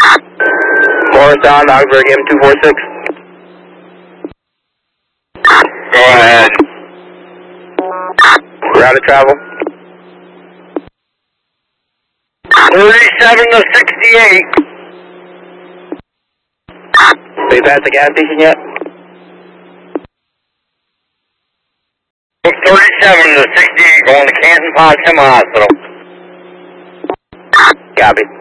Morristown, Augsburg, M246. Go ahead. Route of travel. 37 to 68. Have you passed the gas station yet? 37 to 68 going to Canton Potsdam Hospital. Copy.